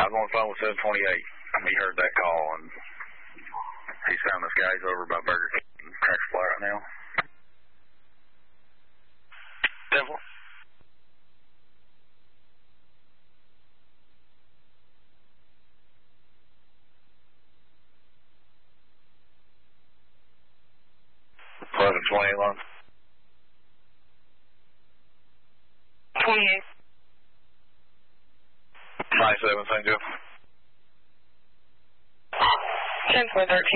was on the phone with 728. He heard that call, and he's found this guy. He's over by Burger King and Cracker Supply right now. Simple. Eleven 28 long. 28. 97, St. Joe. 10 for 13.